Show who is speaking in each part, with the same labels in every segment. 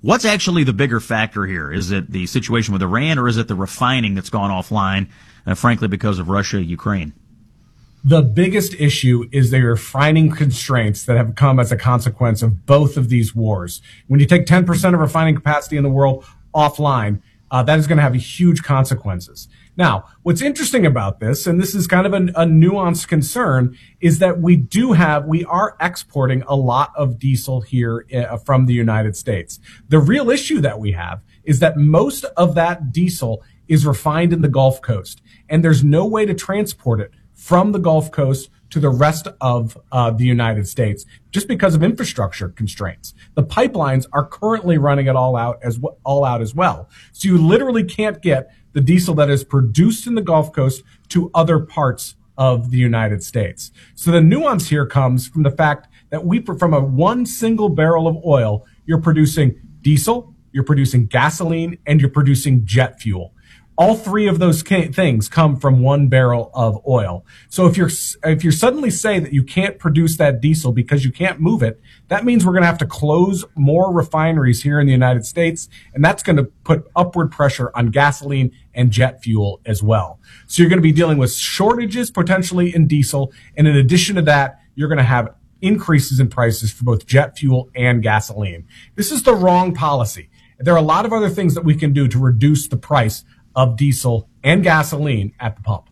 Speaker 1: What's actually the bigger factor here? Is it the situation with Iran, or is it the refining that's gone offline, frankly, because of Russia, Ukraine?
Speaker 2: The biggest issue is the refining constraints that have come as a consequence of both of these wars. When you take 10% of refining capacity in the world offline, that is going to have huge consequences. Now, what's interesting about this, and this is kind of a nuanced concern, is that we are exporting a lot of diesel here from the United States. The real issue that we have is that most of that diesel is refined in the Gulf Coast, and there's no way to transport it from the Gulf Coast to the rest of the United States, just because of infrastructure constraints. The pipelines are currently running it all out as well. So you literally can't get the diesel that is produced in the Gulf Coast to other parts of the United States. So the nuance here comes from the fact that from one single barrel of oil, you're producing diesel, you're producing gasoline, and you're producing jet fuel. All three of those things come from one barrel of oil. So if you suddenly say that you can't produce that diesel because you can't move it, that means we're going to have to close more refineries here in the United States, and that's going to put upward pressure on gasoline and jet fuel as well. So you're going to be dealing with shortages potentially in diesel, and in addition to that, you're going to have increases in prices for both jet fuel and gasoline. This is the wrong policy. There are a lot of other things that we can do to reduce the price of diesel and gasoline at the pump.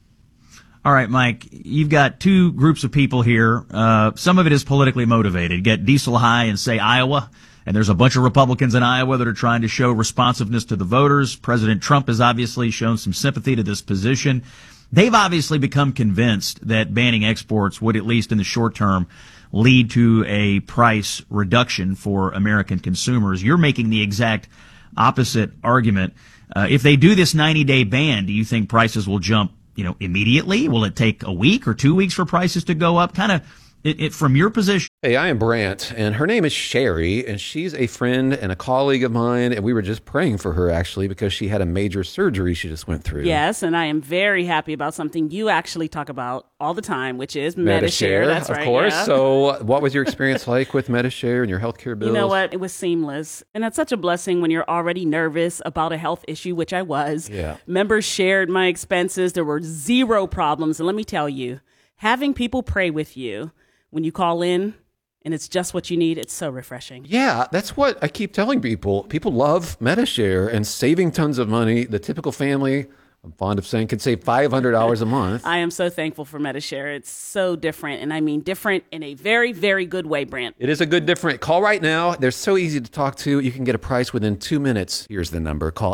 Speaker 1: All right, Mike, you've got two groups of people here. Some of it is politically motivated. Get diesel high in, say, Iowa, and there's a bunch of Republicans in Iowa that are trying to show responsiveness to the voters. President Trump has obviously shown some sympathy to this position. They've obviously become convinced that banning exports would, at least in the short term, lead to a price reduction for American consumers. You're making the exact opposite argument. If they do this 90-day ban, do you think prices will jump, immediately? Will it take a week or 2 weeks for prices to go up? Kind of from your position.
Speaker 3: Hey, I am Brant, and her name is Sherry, and she's a friend and a colleague of mine, and we were just praying for her, actually, because she had a major surgery she just went through.
Speaker 4: Yes, and I am very happy about something you actually talk about all the time, which is Medi-Share. That's right,
Speaker 3: of course.
Speaker 4: Yeah.
Speaker 3: So what was your experience like with Medi-Share and your healthcare bills?
Speaker 4: You know what? It was seamless, and that's such a blessing when you're already nervous about a health issue, which I was.
Speaker 3: Yeah.
Speaker 4: Members shared my expenses. There were zero problems, and let me tell you, having people pray with you when you call in, and it's just what you need, it's so refreshing.
Speaker 3: Yeah, that's what I keep telling people. People love Medi-Share and saving tons of money. The typical family, I'm fond of saying, could save $500 a month.
Speaker 4: I am so thankful for Medi-Share. It's so different, and I mean different in a very, very good way, Brant.
Speaker 3: It is a good different. Call right now. They're so easy to talk to. You can get a price within 2 minutes. Here's the number. Call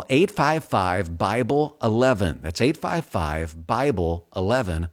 Speaker 3: 855-BIBLE-11. That's 855-BIBLE-11.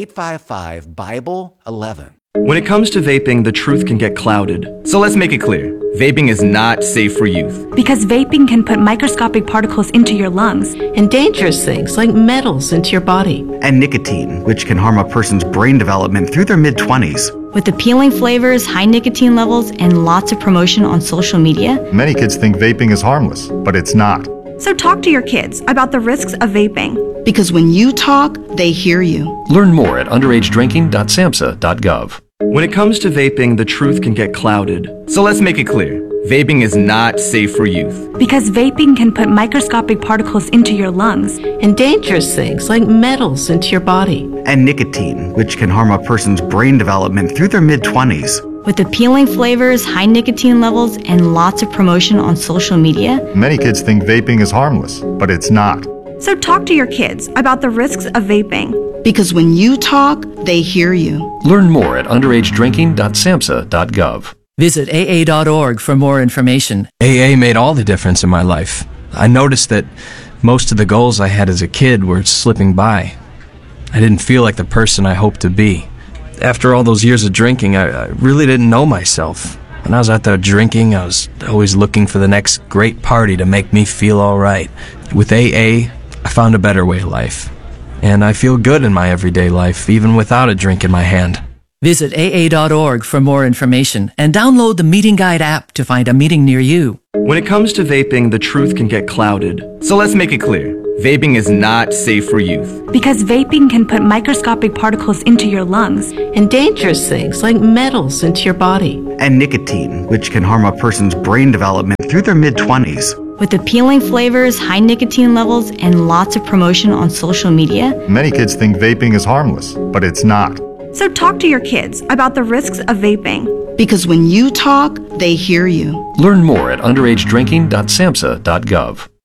Speaker 3: 855-BIBLE-11.
Speaker 5: When it comes to vaping, the truth can get clouded. So let's make it clear. Vaping is not safe for youth.
Speaker 6: Because vaping can put microscopic particles into your lungs.
Speaker 7: And dangerous things like metals into your body.
Speaker 8: And nicotine, which can harm a person's brain development through their mid-20s.
Speaker 6: With appealing flavors, high nicotine levels, and lots of promotion on social media.
Speaker 9: Many kids think vaping is harmless, but it's not.
Speaker 10: So talk to your kids about the risks of vaping.
Speaker 7: Because when you talk, they hear you.
Speaker 11: Learn more at underagedrinking.samhsa.gov.
Speaker 5: When it comes to vaping, the truth can get clouded. So let's make it clear. Vaping is not safe for youth.
Speaker 6: Because vaping can put microscopic particles into your lungs.
Speaker 7: And dangerous things like metals into your body.
Speaker 8: And nicotine, which can harm a person's brain development through their mid-20s.
Speaker 6: With appealing flavors, high nicotine levels, and lots of promotion on social media.
Speaker 9: Many kids think vaping is harmless, but it's not.
Speaker 10: So talk to your kids about the risks of vaping.
Speaker 7: Because when you talk, they hear you.
Speaker 11: Learn more at underagedrinking.samhsa.gov.
Speaker 12: Visit AA.org for more information.
Speaker 13: AA made all the difference in my life. I noticed that most of the goals I had as a kid were slipping by. I didn't feel like the person I hoped to be. After all those years of drinking, I really didn't know myself. When I was out there drinking, I was always looking for the next great party to make me feel all right. With AA, I found a better way of life. And I feel good in my everyday life, even without a drink in my hand.
Speaker 12: Visit AA.org for more information and download the Meeting Guide app to find a meeting near you.
Speaker 5: When it comes to vaping, the truth can get clouded. So let's make it clear. Vaping is not safe for youth.
Speaker 10: Because vaping can put microscopic particles into your lungs.
Speaker 7: And dangerous things like metals into your body.
Speaker 8: And nicotine, which can harm a person's brain development through their mid-20s.
Speaker 6: With appealing flavors, high nicotine levels, and lots of promotion on social media,
Speaker 9: Many kids think vaping is harmless, but it's not.
Speaker 10: So talk to your kids about the risks of vaping.
Speaker 7: Because when you talk, they hear you.
Speaker 11: Learn more at underagedrinking.samhsa.gov.